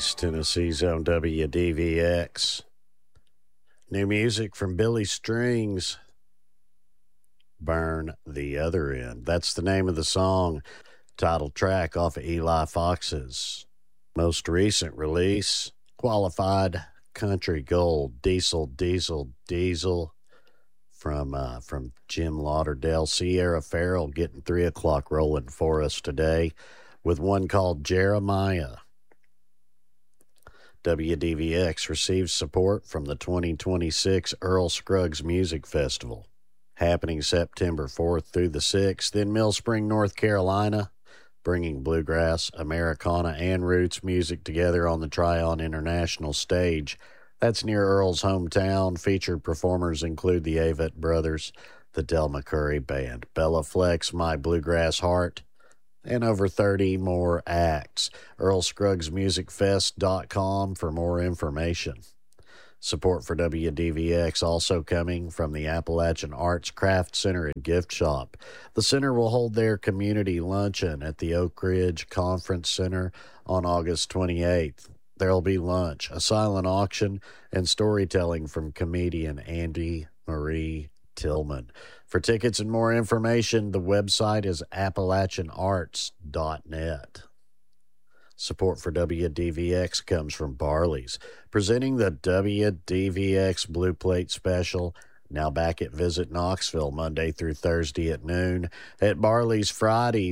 East Tennessee's own WDVX. New music from Billy Strings, Burn the Other End. That's the name of the song, title track off of Eli Fox's most recent release, Qualified Country Gold, Diesel, Diesel, Diesel, from Jim Lauderdale. Sierra Farrell getting 3 o'clock rolling for us today with one called Jeremiah. WDVX receives support from the 2026 Earl Scruggs Music Festival, happening September 4th through the 6th in Mill Spring, North Carolina, bringing bluegrass, Americana, and roots music together on the Tryon International stage. That's near Earl's hometown. Featured performers include the Avett Brothers, the Del McCurry Band, Bella Flex, My Bluegrass Heart, and over 30 more acts. EarlScruggsMusicFest.com for more information. Support for WDVX also coming from the Appalachian Arts Craft Center and Gift Shop. The center will hold their community luncheon at the Oak Ridge Conference Center on August 28th. There'll be lunch, a silent auction, and storytelling from comedian Andy Marie Tillman. For tickets and more information, the website is appalachianarts.net. Support for WDVX comes from Barley's, presenting the WDVX Blue Plate Special, now back at Visit Knoxville Monday through Thursday at noon. At Barley's Fridays,